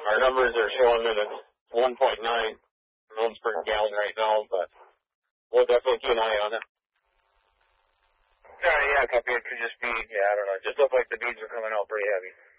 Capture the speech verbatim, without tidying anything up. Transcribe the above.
our numbers are showing that it's one point nine pounds per gallon right now, but we'll definitely keep an eye on it. Uh, yeah, copy. It could just be, yeah, I don't know. It just looked like the beads were coming out pretty heavy.